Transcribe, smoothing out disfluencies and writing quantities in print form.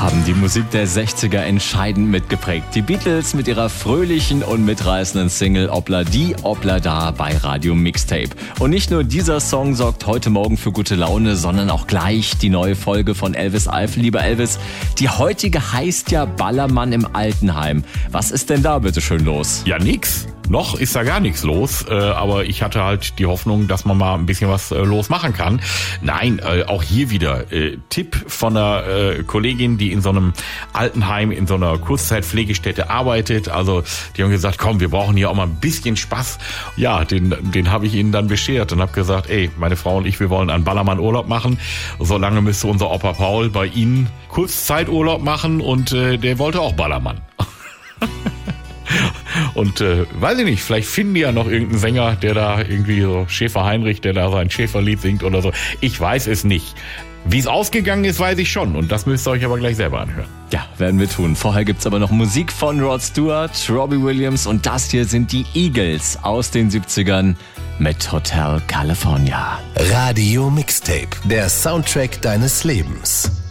haben die Musik der 60er entscheidend mitgeprägt. Die Beatles mit ihrer fröhlichen und mitreißenden Single Obla di Obla da bei Radio Mixtape. Und nicht nur dieser Song sorgt heute Morgen für gute Laune, sondern auch gleich die neue Folge von Elvis Eifel. Lieber Elvis, die heutige heißt ja Ballermann im Altenheim. Was ist denn da bitte schön los? Ja, nix. Noch ist da gar nichts los, aber ich hatte halt die Hoffnung, dass man mal ein bisschen was los machen kann. Nein, auch hier wieder Tipp von einer Kollegin, die in so einem Altenheim, in so einer Kurzzeitpflegestätte arbeitet. Also die haben gesagt, komm, wir brauchen hier auch mal ein bisschen Spaß. Ja, den habe ich ihnen dann beschert und habe gesagt, ey, meine Frau und ich, wir wollen einen Ballermann-Urlaub machen. Solange müsste unser Opa Paul bei Ihnen Kurzzeiturlaub machen und der wollte auch Ballermann. Und weiß ich nicht, vielleicht finden die ja noch irgendeinen Sänger, der da irgendwie so Schäfer Heinrich, der da sein Schäferlied singt oder so. Ich weiß es nicht. Wie es ausgegangen ist, weiß ich schon. Und das müsst ihr euch aber gleich selber anhören. Ja, werden wir tun. Vorher gibt's aber noch Musik von Rod Stewart, Robbie Williams und das hier sind die Eagles aus den 70ern mit Hotel California. Radio Mixtape, der Soundtrack deines Lebens.